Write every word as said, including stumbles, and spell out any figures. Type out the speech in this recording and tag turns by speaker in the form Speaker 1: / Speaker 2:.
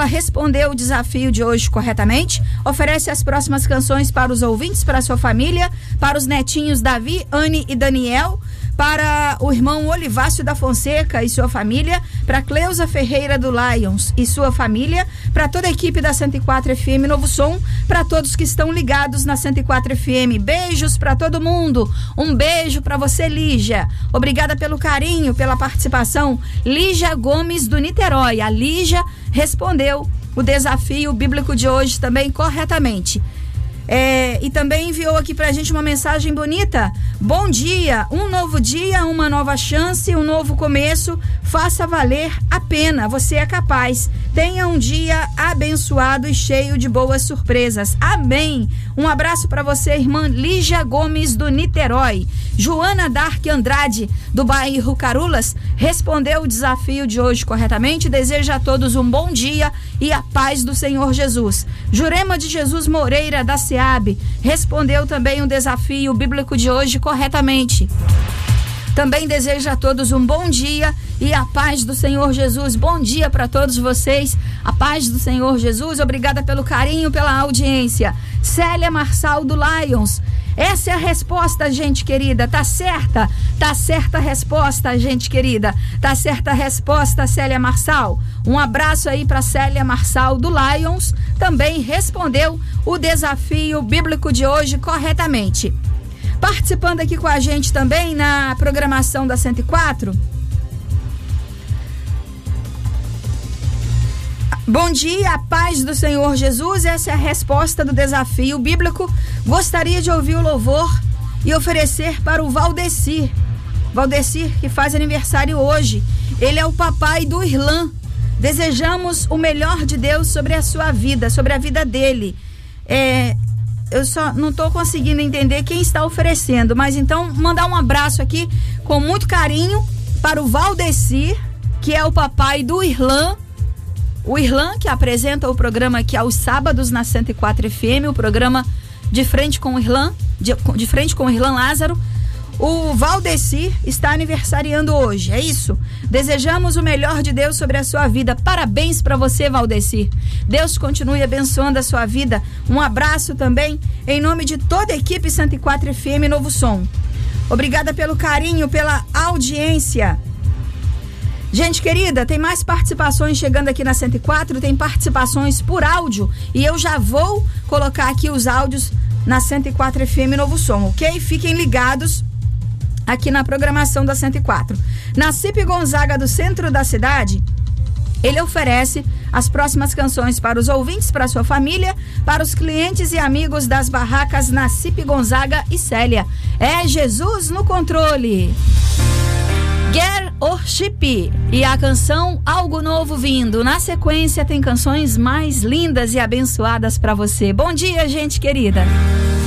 Speaker 1: respondeu o desafio de hoje corretamente. Oferece as próximas canções para os ouvintes, para a sua família, para os netinhos Davi, Anne e Daniel, para o irmão Olivácio da Fonseca e sua família, para Cleusa Ferreira do Lions e sua família, para toda a equipe da cento e quatro F M Novo Som, para todos que estão ligados na cento e quatro F M. Beijos para todo mundo. Um beijo para você, Lígia. Obrigada pelo carinho, pela participação. Lígia Gomes do Niterói. A Lígia respondeu o desafio bíblico de hoje também corretamente. É, e também enviou aqui pra gente uma mensagem bonita. Bom dia, um novo dia, uma nova chance, um novo começo. Faça valer a pena, você é capaz. Tenha um dia abençoado e cheio de boas surpresas. Amém. Um abraço para você, irmã Lígia Gomes do Niterói. Joana Dark Andrade, do bairro Carulas, respondeu o desafio de hoje corretamente. Deseja a todos um bom dia e a paz do Senhor Jesus. Jurema de Jesus Moreira, da SEAB, respondeu também o desafio bíblico de hoje corretamente. Também desejo a todos um bom dia e a paz do Senhor Jesus. Bom dia para todos vocês, a paz do Senhor Jesus. Obrigada pelo carinho, pela audiência. Célia Marçal do Lions. Essa é a resposta, gente querida. Tá certa? Tá certa a resposta, gente querida. Tá certa a resposta, Célia Marçal. Um abraço aí para Célia Marçal do Lions. Também respondeu o desafio bíblico de hoje corretamente. Participando aqui com a gente também na programação da cento e quatro. Bom dia, a paz do Senhor Jesus. Essa é a resposta do desafio bíblico. Gostaria de ouvir o louvor e oferecer para o Valdecir. Valdecir, que faz aniversário hoje. Ele é o papai do Irlan. Desejamos o melhor de Deus sobre a sua vida, sobre a vida dele. É... Eu só não estou conseguindo entender quem está oferecendo, mas então mandar um abraço aqui com muito carinho para o Valdecir, que é o papai do Irlan. O Irlan, que apresenta o programa aqui aos sábados na cento e quatro F M, o programa De Frente com o Irlan, de, de Frente com o Irlan Lázaro. O Valdecir está aniversariando hoje, é isso? Desejamos o melhor de Deus sobre a sua vida. Parabéns para você, Valdecir. Deus continue abençoando a sua vida. Um abraço também em nome de toda a equipe cento e quatro F M Novo Som. Obrigada pelo carinho, pela audiência. Gente querida, tem mais participações chegando aqui na cento e quatro, tem participações por áudio e eu já vou colocar aqui os áudios na cento e quatro F M Novo Som, ok? Fiquem ligados aqui na programação da cento e quatro. Na C I P Gonzaga do centro da cidade, ele oferece as próximas canções para os ouvintes, para a sua família, para os clientes e amigos das barracas na C I P Gonzaga e Célia. É Jesus no controle. Get Worship e a canção Algo Novo Vindo. Na sequência tem canções mais lindas e abençoadas para você. Bom dia, gente querida.